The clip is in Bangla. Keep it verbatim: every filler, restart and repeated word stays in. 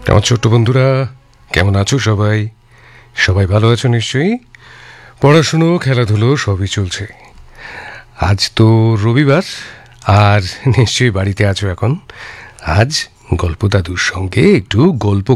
আমার ছোট্ট বন্ধুরা, কেমন আছো সবাই? সবাই ভালো আছো নিশ্চয়ই। পড়াশুনো, খেলাধুলো সবই চলছে। আজ তো রবিবার, আর নিশ্চয়ই বাড়িতে আছো এখন। আজ গল্প দাদুর সঙ্গে একটু গল্প